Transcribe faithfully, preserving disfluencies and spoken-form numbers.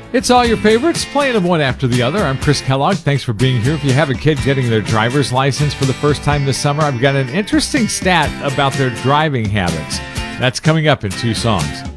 It's all your favorites, playing them one after the other. I'm Chris Kellogg. Thanks for being here. If you have a kid getting their driver's license for the first time this summer, I've got an interesting stat about their driving habits. That's coming up in two songs.